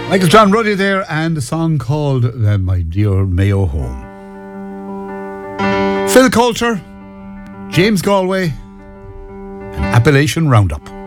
Michael John Ruddy there, and a song called My Dear Mayo Home. Phil Coulter, James Galway, and Appalachian Roundup.